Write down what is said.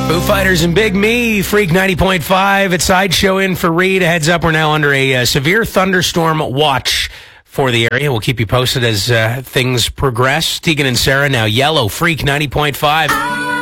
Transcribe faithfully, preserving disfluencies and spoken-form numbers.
Foo Fighters and Big Me, Freak ninety point five. It's Sideshow in for Reed. Heads up, we're now under a uh, severe thunderstorm watch for the area. We'll keep you posted as uh, things progress. Tegan and Sarah, now yellow, Freak ninety point five.